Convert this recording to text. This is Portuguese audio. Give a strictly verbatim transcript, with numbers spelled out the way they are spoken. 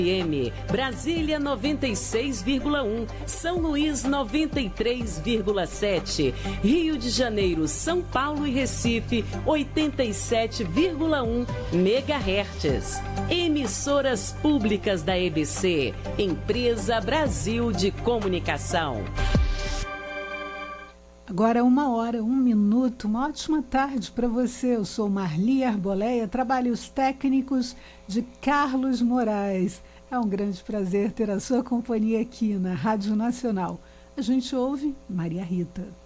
M, Brasília noventa e seis vírgula um, São Luís noventa e três vírgula sete, Rio de Janeiro, São Paulo e Recife oitenta e sete vírgula um megahertz. Emissoras públicas da E B C, Empresa Brasil de Comunicação. Agora uma hora, um minuto, uma ótima tarde para você. Eu sou Marli Arboleia, trabalhos técnicos de Carlos Moraes. É um grande prazer ter a sua companhia aqui na Rádio Nacional. A gente ouve Maria Rita.